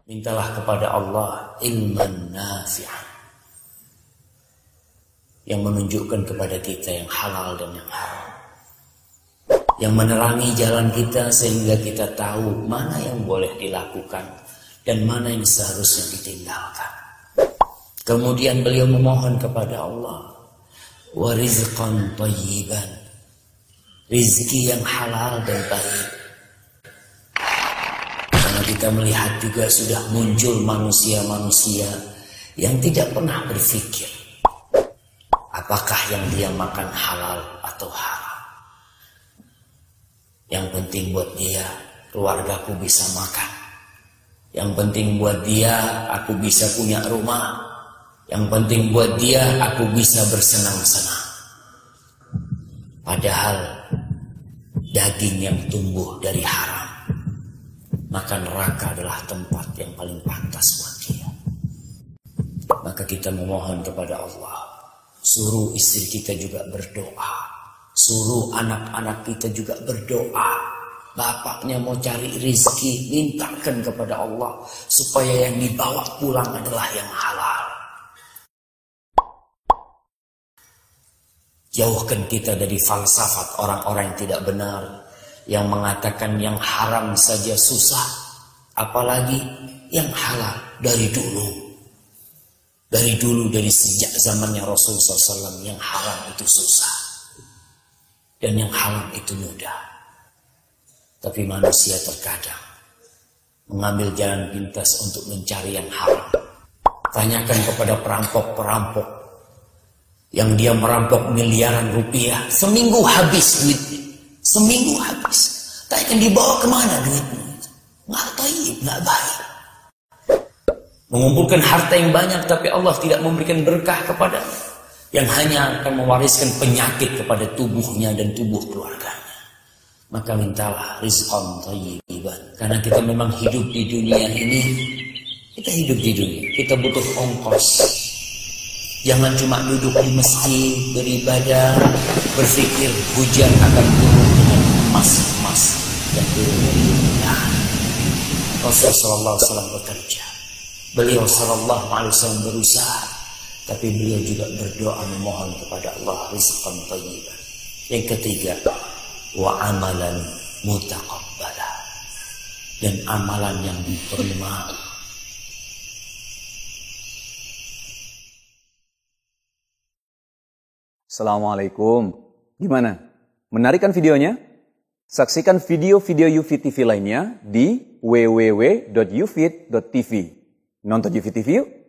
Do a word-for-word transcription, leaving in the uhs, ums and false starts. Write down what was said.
Mintalah kepada Allah ilman nafi'an yang menunjukkan kepada kita yang halal dan yang haram, yang menerangi jalan kita sehingga kita tahu mana yang boleh dilakukan dan mana yang seharusnya ditinggalkan. Kemudian beliau memohon kepada Allah wa rizqan thayyiban, rizki yang halal dan baik. Karena kita melihat juga sudah muncul manusia-manusia yang tidak pernah berpikir apakah yang dia makan halal atau haram. Yang penting buat dia, keluargaku bisa makan. Yang penting buat dia, aku bisa punya rumah. Yang penting buat dia, aku bisa bersenang-senang. Padahal daging yang tumbuh dari haram, maka neraka adalah tempat yang paling pantas buat dia. Maka kita memohon kepada Allah, suruh istri kita juga berdoa, suruh anak-anak kita juga berdoa. Bapaknya mau cari rizki, mintakan kepada Allah supaya yang dibawa pulang adalah yang halal. Jauhkan kita dari falsafat orang-orang yang tidak benar, yang mengatakan yang haram saja susah, apalagi yang halal. Dari dulu Dari dulu, dari sejak zamannya Rasul sallallahu alaihi wasallam, yang haram itu susah dan yang halal itu mudah. Tapi manusia terkadang mengambil jalan pintas untuk mencari yang haram. Tanyakan kepada perampok-perampok yang dia merampok miliaran rupiah, seminggu habis duitnya, seminggu habis. Tanyakan dibawa kemana duitnya? Nggak taib, nggak baik. Mengumpulkan harta yang banyak tapi Allah tidak memberikan berkah kepadanya, yang hanya akan mewariskan penyakit kepada tubuhnya dan tubuh keluarganya. Maka mintalah rizqan thayyiban, karena kita memang hidup di dunia ini. Kita hidup di dunia, kita butuh ongkos. Jangan cuma duduk di masjid beribadah, berpikir hujan akan turun dengan emas-emas dan turun dari dunia. Rasulullah sallallahu alaihi wasallam bekerja, beliau sallallahu alaihi wasallam berusaha, tapi beliau juga berdoa memohon kepada Allah rizqan thayyiban. Yang ketiga, wa amalan mutaqabbala, dan amalan yang diterima. Assalamualaikum. Gimana? Menarik kan videonya? Saksikan video-video UFIT T V lainnya di w w w dot ufit dot t v. Nonton UFIT T V yuk!